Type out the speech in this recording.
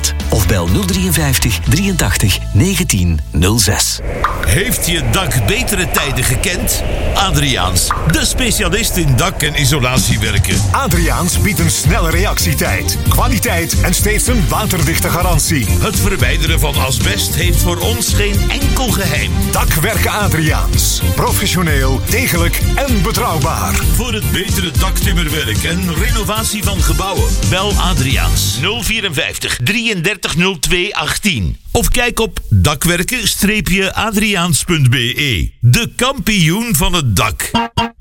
Gstaad. Of bel 053 83 19 06. Heeft je dak betere tijden gekend? Adriaans, de specialist in dak- en isolatiewerken. Adriaans biedt een snelle reactietijd, kwaliteit en steeds een waterdichte garantie. Het verwijderen van asbest heeft voor ons geen enkel geheim. Dakwerken Adriaans. Professioneel, degelijk en betrouwbaar. Voor het betere daktimmerwerk en renovatie van gebouwen. Bel Adriaans 054 3302 18. Of kijk op dakwerken-adriaans.be. De kampioen van het dak.